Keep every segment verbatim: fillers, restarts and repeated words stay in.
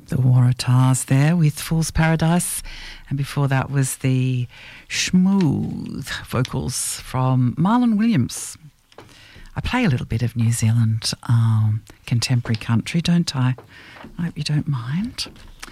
The Waratahs there with Fool's Paradise, and before that was the smooth vocals from Marlon Williams. I play a little bit of New Zealand um, contemporary country, don't I? I hope you don't mind.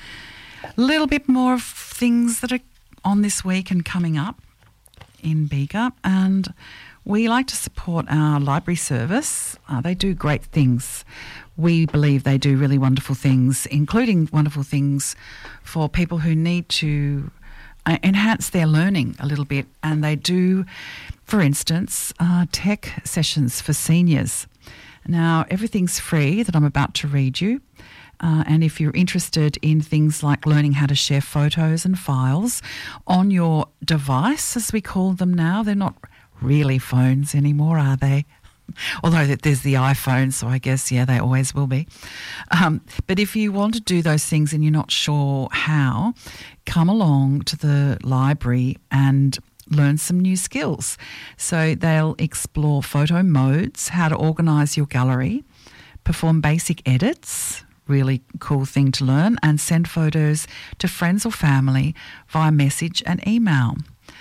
A little bit more of things that are on this week and coming up in Bega, and we like to support our library service. Uh, they do great things. We believe they do really wonderful things, including wonderful things for people who need to uh, enhance their learning a little bit. And they do, for instance, uh, tech sessions for seniors. Now, everything's free that I'm about to read you. Uh, and if you're interested in things like learning how to share photos and files on your device, as we call them now, they're not really phones anymore, are they? Although there's the iPhone, so I guess, yeah, they always will be. Um, but if you want to do those things and you're not sure how, come along to the library and learn some new skills. So they'll explore photo modes, how to organise your gallery, perform basic edits, really cool thing to learn, and send photos to friends or family via message and email.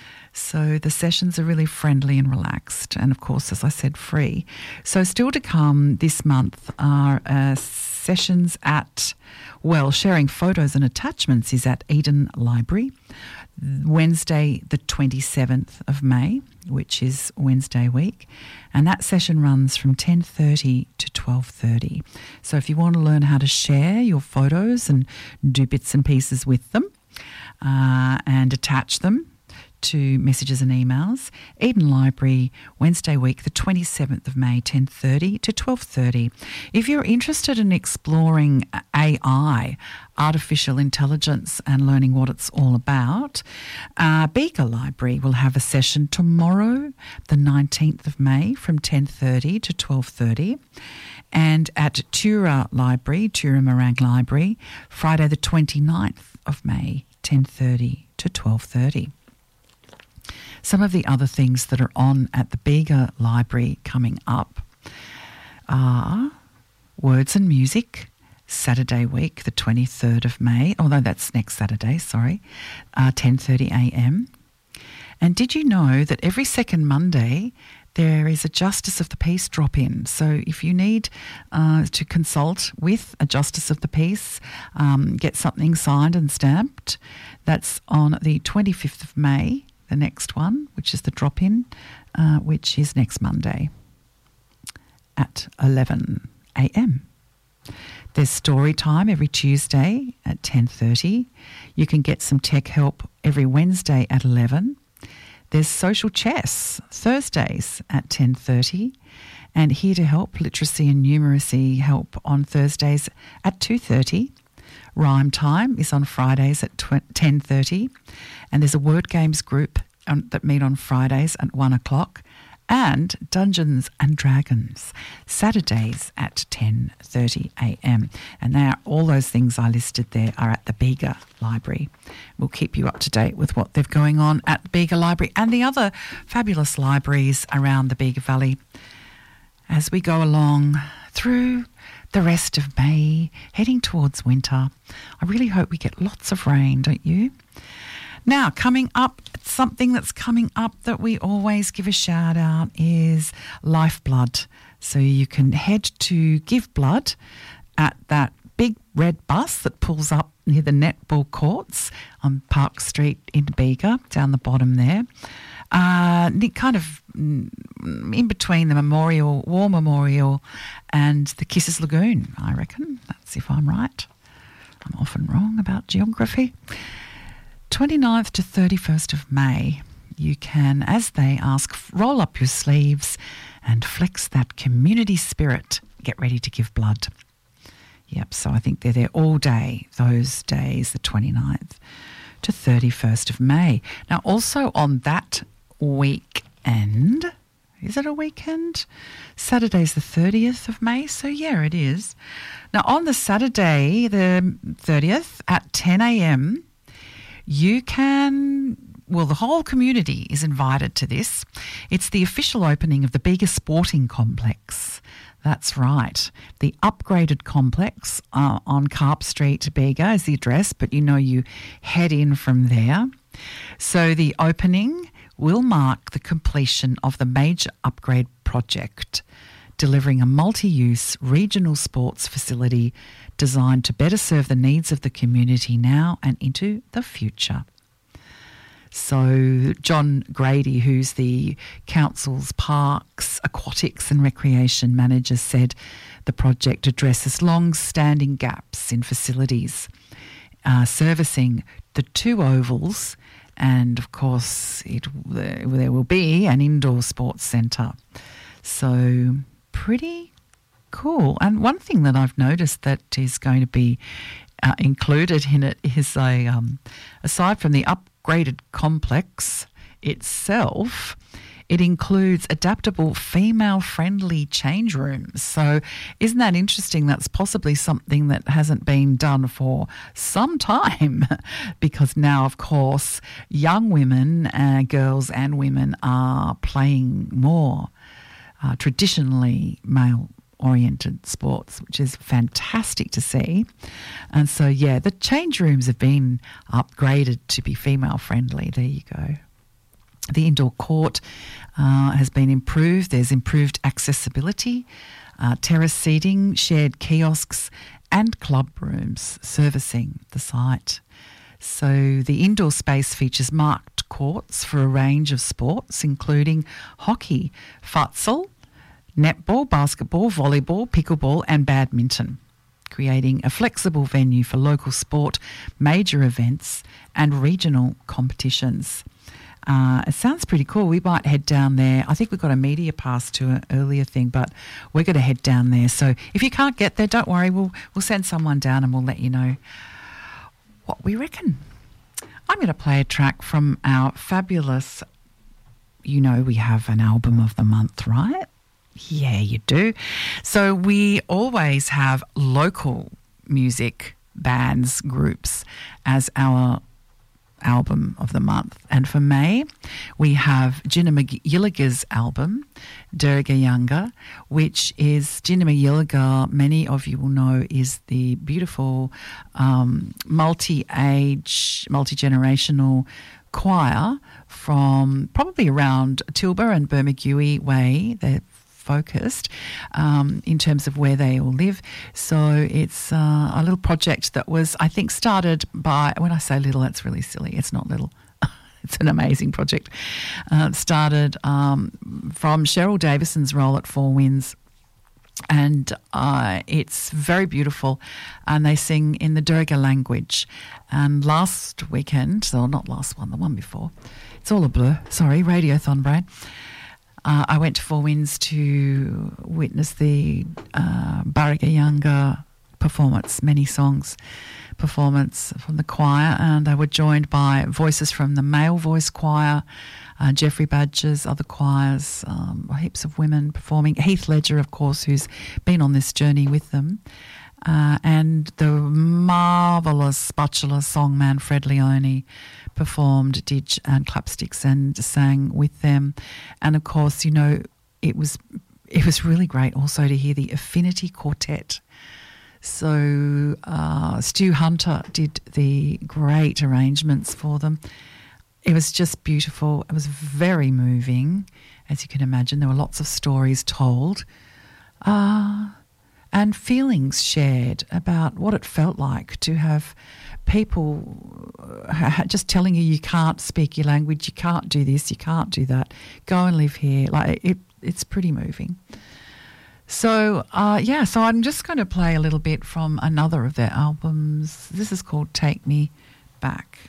So the sessions are really friendly and relaxed, and of course, as I said, free. So still to come this month are uh, sessions at, well, sharing photos and attachments is at Eden Library, Wednesday the twenty-seventh of May, which is Wednesday week, and that session runs from ten thirty to twelve thirty. So if you want to learn how to share your photos and do bits and pieces with them uh, and attach them to messages and emails, Eden Library, Wednesday week, the twenty-seventh of May, ten thirty to twelve thirty. If you're interested in exploring A I, artificial intelligence, and learning what it's all about, uh, Bega Library will have a session tomorrow, the nineteenth of May, from ten thirty to twelve thirty. And at Tura Library, Tura Morang Library, Friday the twenty-ninth of May, ten thirty to twelve thirty. Some of the other things that are on at the Bega Library coming up are Words and Music, Saturday week, the twenty-third of May, although that's next Saturday, sorry, uh, ten thirty a m. And did you know that every second Monday there is a Justice of the Peace drop-in? So if you need uh, to consult with a Justice of the Peace, um, get something signed and stamped, that's on the twenty-fifth of May, the next one, which is the drop-in, uh, which is next Monday at eleven a m. There's story time every Tuesday at ten thirty. You can get some tech help every Wednesday at eleven. There's social chess Thursdays at ten thirty. And Here to Help, literacy and numeracy help on Thursdays at two thirty. Rhyme Time is on Fridays at ten thirty, and there's a word games group on, that meet on Fridays at one o'clock, and Dungeons and Dragons Saturdays at ten thirty a m. And now all those things I listed there are at the Bega Library. We'll keep you up to date with what they're going on at the Bega Library and the other fabulous libraries around the Bega Valley as we go along through the rest of May, heading towards winter. I really hope we get lots of rain, don't you? Now, coming up, something that's coming up that we always give a shout out is Lifeblood. So you can head to Give Blood at that big red bus that pulls up near the netball courts on Park Street in Bega, down the bottom there. Uh, kind of in between the Memorial, War Memorial and the Kisses Lagoon, I reckon. That's if I'm right. I'm often wrong about geography. twenty-ninth to thirty-first of May, you can, as they ask, roll up your sleeves and flex that community spirit. Get ready to give blood. Yep, so I think they're there all day, those days, the twenty-ninth to thirty-first of May. Now, also on that weekend, is it a weekend? Saturday's the thirtieth of May, so yeah, it is. Now, on the Saturday, the thirtieth, at ten a m, you can, well, the whole community is invited to this. It's the official opening of the Bega Sporting Complex. That's right. The upgraded complex uh, on Carp Street, Bega is the address, but you know you head in from there. So the opening will mark the completion of the major upgrade project, delivering a multi-use regional sports facility designed to better serve the needs of the community now and into the future. So John Grady, who's the council's parks, aquatics and recreation manager, said the project addresses long-standing gaps in facilities, uh, servicing the two ovals, and of course it, there will be an indoor sports centre. So pretty cool. And one thing that I've noticed that is going to be uh, included in it is a um, aside from the upgraded complex itself, it includes adaptable female-friendly change rooms. So isn't that interesting? That's possibly something that hasn't been done for some time because now, of course, young women, uh, girls and women are playing more uh, traditionally male-oriented sports, which is fantastic to see. And so, yeah, the change rooms have been upgraded to be female-friendly. There you go. The indoor court uh, has been improved. There's improved accessibility, uh, terrace seating, shared kiosks and club rooms servicing the site. So the indoor space features marked courts for a range of sports, including hockey, futsal, netball, basketball, volleyball, pickleball and badminton, creating a flexible venue for local sport, major events and regional competitions. Uh, it sounds pretty cool. We might head down there. I think we've got a media pass to an earlier thing, but we're going to head down there. So if you can't get there, don't worry. We'll we'll send someone down and we'll let you know what we reckon. I'm going to play a track from our fabulous, you know, we have an album of the month, right? Yeah, you do. So we always have local music bands, groups as our album of the month. And for May, we have Jinna Mayilaga's album, Durga Younger, which is Jinna Mayiliga, many of you will know, is the beautiful um, multi-age, multi-generational choir from probably around Tilba and Bermagui way. They're focused um, in terms of where they all live. So it's uh, a little project that was, I think, started by, when I say little, that's really silly. It's not little. It's an amazing project. Uh, it started um, from Cheryl Davison's role at Four Winds. And uh, it's very beautiful, and they sing in the Durga language. And last weekend, so not last one, the one before, it's all a blur, sorry, Radiothon brain. Uh, I went to Four Winds to witness the uh, Durga Younger performance, many songs performance from the choir, and they were joined by voices from the male voice choir, uh, Jeffrey Badger's other choirs, um, heaps of women performing. Heath Ledger, of course, who's been on this journey with them, uh, and the marvellous spatula songman Fred Leone performed Didge and Clapsticks and sang with them. And of course, you know, it was it was really great also to hear the Affinity Quartet. So uh, Stu Hunter did the great arrangements for them. It was just beautiful. It was very moving, as you can imagine. There were lots of stories told uh, and feelings shared about what it felt like to have people just telling you you can't speak your language, you can't do this, you can't do that, go and live here. Like it, it's pretty moving. So, uh, yeah, so I'm just going to play a little bit from another of their albums. This is called Take Me Back.